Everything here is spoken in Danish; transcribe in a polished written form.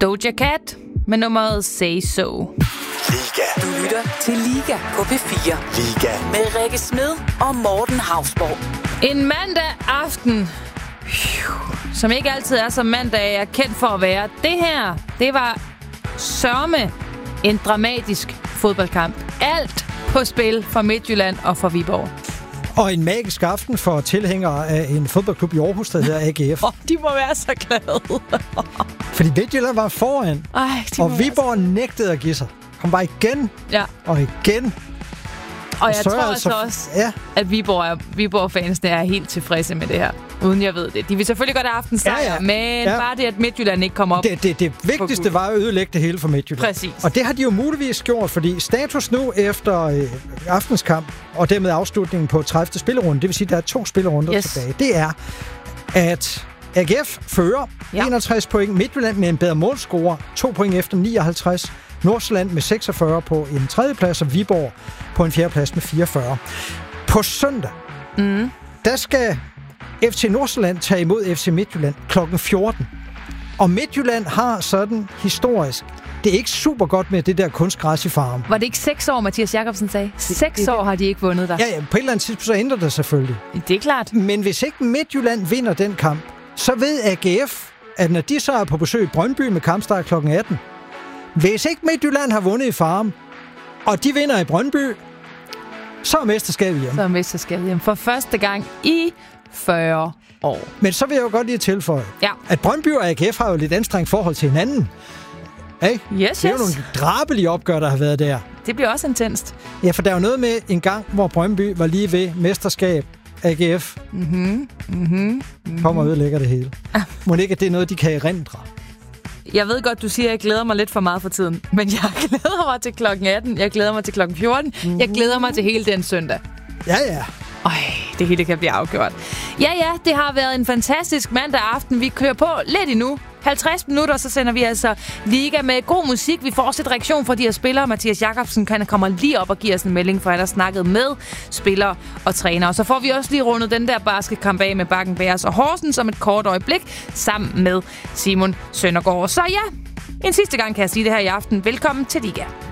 Doja Cat med nummeret Say So. Liga. Du lytter til Liga på P4. Liga. Med Rikke Smed og Morten Hausborg. En mandag aften, som ikke altid er som mandag er kendt for at være. Det her, det var sørme en dramatisk fodboldkamp. Alt på spil for Midtjylland og for Viborg. Og en magisk aften for tilhængere af en fodboldklub i Aarhus, der hedder AGF. De må være så glade. Fordi Midtjylland var foran, og Viborg nægtede at give sig. Kom bare igen og igen. Og jeg tror altså også, at Viborg-fansene er helt tilfredse med det her. Uden jeg ved det. De vil selvfølgelig godt have aftensejr, men bare det, at Midtjylland ikke kommer op. Det vigtigste var at ødelægge det hele for Midtjylland. Præcis. Og det har de jo muligvis gjort, fordi status nu efter aftenskamp, og dermed afslutningen på 30. spillerunde, det vil sige, at der er 2 spillerunder tilbage, det er, at AGF fører 61 point, Midtjylland med en bedre målscorer, 2 point efter 59, Nordsjælland med 46 på en 3. plads, og Viborg på en 4. plads med 44. På søndag, der skal FC Nordsjælland tage imod FC Midtjylland kl. 14. Og Midtjylland har sådan historisk, det er ikke super godt med det der kunstgræs i Farum. Var det ikke 6 år, Mathias Jakobsen sagde? 6 år har de ikke vundet der. Ja, på et eller andet tidspunkt så ændrer det selvfølgelig. Det er klart. Men hvis ikke Midtjylland vinder den kamp, så ved AGF, at når de så er på besøg i Brøndby med kampstart kl. 18, hvis ikke Midtjylland har vundet i Farum, og de vinder i Brøndby, så er mesterskabet hjemme. Så er mesterskabet hjemme for første gang i 40 år. Men så vil jeg jo godt lige tilføje, at Brøndby og AGF har jo lidt anstrengt forhold til hinanden. Hey? Det er jo nogle drabelige opgør, der har været der. Det bliver også intenst. Ja, for der er jo noget med en gang, hvor Brøndby var lige ved mesterskab. AGF kommer og ødelægger det hele. Må ikke, at det er noget, de kan erindre? Jeg ved godt, du siger, at jeg glæder mig lidt for meget for tiden. Men jeg glæder mig til klokken 18. Jeg glæder mig til klokken 14. Jeg glæder mig til hele den søndag. Ja. Det hele kan blive afgjort. Ja, det har været en fantastisk mandag aften. Vi kører på lidt endnu. 50 minutter, så sender vi altså Liga med god musik. Vi får også et reaktion fra de her spillere. Mathias Jakobsen kommer lige op og giver os en melding, for han har snakket med spillere og trænere. Og så får vi også lige rundet den der basketkamp af med Bakken Bears og Horsens om et kort øjeblik, sammen med Simon Søndergaard. Så ja, en sidste gang kan jeg sige det her i aften. Velkommen til Liga.